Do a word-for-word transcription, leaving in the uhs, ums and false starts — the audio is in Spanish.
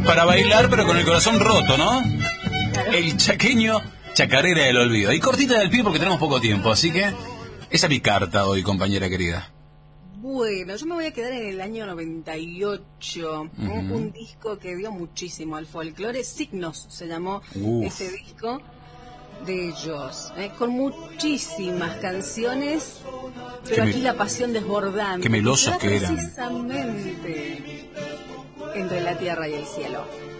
para bailar, pero con el corazón roto, ¿no? Claro. El chaqueño Chacarera del Olvido. Y cortita del pie porque tenemos poco tiempo, así que esa es mi carta hoy, compañera querida. Bueno, yo me voy a quedar en el año noventa y ocho, uh-huh. un, un disco que dio muchísimo al folclore, Signos se llamó Uf. ese disco de ellos, eh, con muchísimas canciones, pero aquí me... la pasión desbordante. Qué melosos que eran. Precisamente entre la tierra y el cielo.